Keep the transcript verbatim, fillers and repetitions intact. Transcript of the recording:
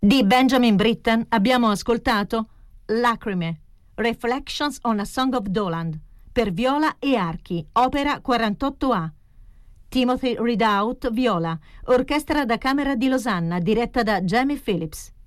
Di Benjamin Britten abbiamo ascoltato Lacrime, Reflections on a Song of Doland, per viola e archi, opera quarantotto A. Timothy Ridout, viola, orchestra da camera di Losanna, diretta da Jamie Phillips.